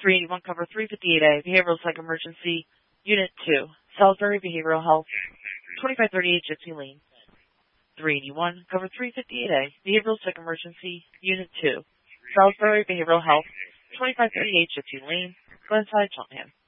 381, cover 358A, Behavioral Psych Emergency, Unit 2, Salisbury Behavioral Health, 2538 Gypsy Lane. 381, cover 358A, Behavioral Psych Emergency, Unit 2, Salisbury Behavioral Health, 2538 Gypsy Lane, Glenside, Cheltenham.